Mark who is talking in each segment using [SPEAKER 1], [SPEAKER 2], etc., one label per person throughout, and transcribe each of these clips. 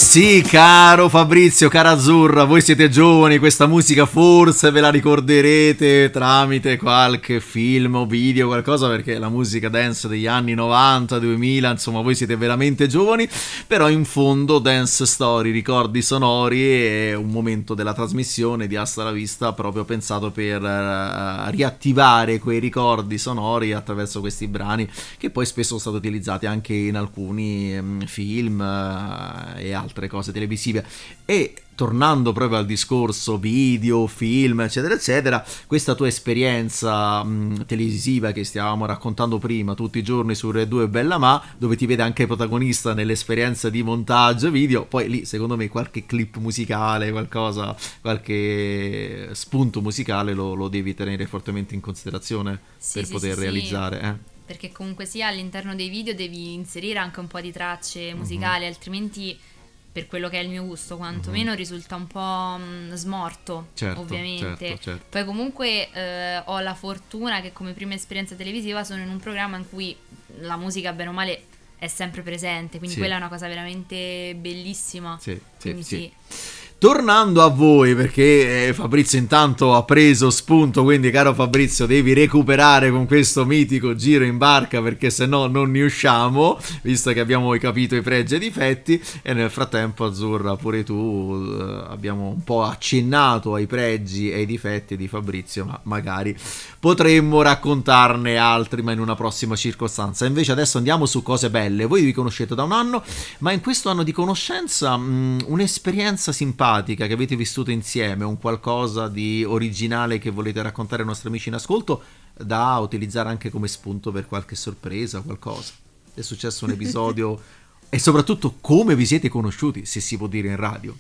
[SPEAKER 1] sì, caro Fabrizio, cara Azzurra, voi siete giovani, questa musica forse ve la ricorderete tramite qualche film o video, qualcosa, perché la musica dance degli anni 90, 2000, insomma voi siete veramente giovani, però in fondo Dance Story, ricordi sonori, è un momento della trasmissione di Hasta la Vista proprio pensato per riattivare quei ricordi sonori attraverso questi brani che poi spesso sono stati utilizzati anche in alcuni film e altre cose televisive. E tornando proprio al discorso video, film, eccetera eccetera, questa tua esperienza televisiva che stavamo raccontando prima, tutti i giorni su Rai 2 Bella Ma, dove ti vede anche protagonista nell'esperienza di montaggio video, poi lì secondo me qualche clip musicale, qualcosa, qualche spunto musicale lo devi tenere fortemente in considerazione per poter realizzare.
[SPEAKER 2] Perché comunque sia all'interno dei video devi inserire anche un po' di tracce musicali, altrimenti per quello che è il mio gusto quantomeno risulta un po' smorto,
[SPEAKER 1] certo,
[SPEAKER 2] ovviamente.
[SPEAKER 1] certo.
[SPEAKER 2] Poi comunque ho la fortuna che come prima esperienza televisiva sono in un programma in cui la musica bene o male è sempre presente, quindi quella è una cosa veramente bellissima. Sì.
[SPEAKER 1] Tornando a voi, perché Fabrizio intanto ha preso spunto, quindi caro Fabrizio devi recuperare con questo mitico giro in barca, perché se no non ne usciamo, visto che abbiamo capito i pregi e i difetti, e nel frattempo Azzurra pure tu abbiamo un po' accennato ai pregi e ai difetti di Fabrizio, ma magari potremmo raccontarne altri ma in una prossima circostanza. Invece adesso andiamo su cose belle. Voi vi conoscete da un anno, ma in questo anno di conoscenza un'esperienza simpatica che avete vissuto insieme, un qualcosa di originale che volete raccontare ai nostri amici in ascolto da utilizzare anche come spunto per qualche sorpresa, qualcosa. È successo un episodio e soprattutto come vi siete conosciuti, se si può dire in radio.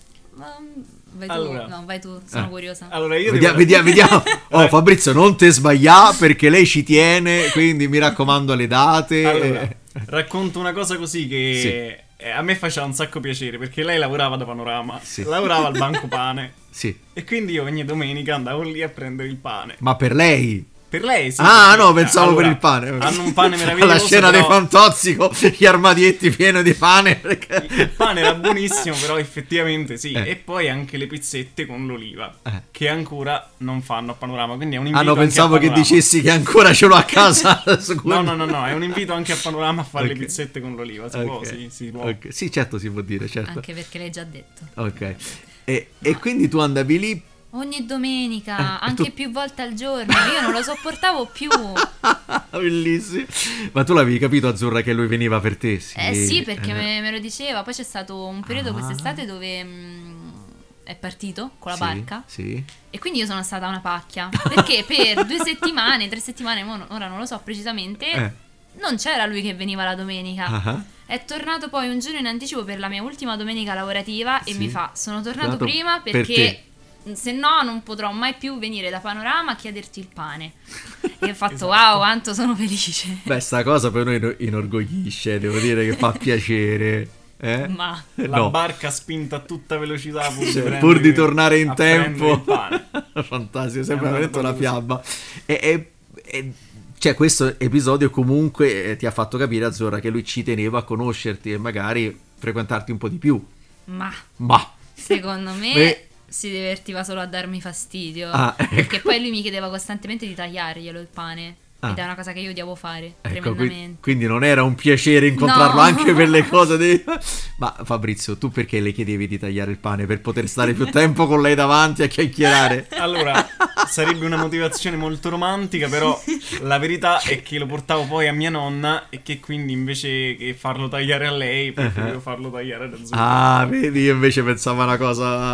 [SPEAKER 2] Vai tu, allora, no, vai tu, sono curiosa.
[SPEAKER 1] Allora io vediamo. Oh, Fabrizio, non te sbagliare perché lei ci tiene, quindi mi raccomando le date.
[SPEAKER 3] Allora, racconto una cosa così che a me faceva un sacco piacere, perché lei lavorava da Panorama, lavorava al Banco Pane. E quindi io ogni domenica andavo lì a prendere il pane.
[SPEAKER 1] Ma per lei?
[SPEAKER 3] Per lei, sì.
[SPEAKER 1] Ah, no, pensavo per il pane.
[SPEAKER 3] Hanno un pane meraviglioso.
[SPEAKER 1] La scena dei Fantozzi con gli armadietti pieni di pane. Perché...
[SPEAKER 3] Il pane era buonissimo, però effettivamente sì. E poi anche le pizzette con l'oliva, che ancora non fanno a Panorama. Quindi è un invito.
[SPEAKER 1] Ah, no, pensavo che dicessi che ancora ce l'ho a casa.
[SPEAKER 3] No, è un invito anche a Panorama a fare le pizzette con l'oliva. Si può, si può.
[SPEAKER 1] Sì, certo, si può dire, certo.
[SPEAKER 2] Anche perché l'hai già detto.
[SPEAKER 1] Ok. E quindi tu andavi lì.
[SPEAKER 2] Ogni domenica, anche più volte al giorno, io non lo sopportavo più.
[SPEAKER 1] Bellissimo. Ma tu l'avevi capito, Azzurra, che lui veniva per te?
[SPEAKER 2] Sì, perché me lo diceva. Poi c'è stato un periodo quest'estate dove è partito con la barca. E quindi io sono stata una pacchia, perché per 2 settimane, 3 settimane, ora non lo so precisamente, non c'era lui che veniva la domenica. È tornato poi un giorno in anticipo per la mia ultima domenica lavorativa e mi fa: sono tornato prima perché se no non potrò mai più venire da Panorama a chiederti il pane. E ho fatto wow, quanto sono felice.
[SPEAKER 1] Beh, sta cosa per noi inorgoglisce, devo dire che fa piacere.
[SPEAKER 2] Ma
[SPEAKER 3] la barca spinta a tutta velocità
[SPEAKER 1] pur di tornare in tempo. Fantastico, sembra veramente una fiaba. Cioè, questo episodio comunque ti ha fatto capire, Azzurra, che lui ci teneva a conoscerti e magari frequentarti un po' di più.
[SPEAKER 2] Ma secondo me si divertiva solo a darmi fastidio. Perché poi lui mi chiedeva costantemente di tagliarglielo il pane. Ed è una cosa che io odiavo fare tremendamente.
[SPEAKER 1] Quindi non era un piacere incontrarlo anche per le cose Ma Fabrizio, tu perché le chiedevi di tagliare il pane? Per poter stare più tempo con lei davanti a chiacchierare?
[SPEAKER 3] Allora, sarebbe una motivazione molto romantica, però la verità è che lo portavo poi a mia nonna e che quindi invece che farlo tagliare a lei preferivo farlo tagliare ad Azzurra.
[SPEAKER 1] Vedi, io invece pensavo a una cosa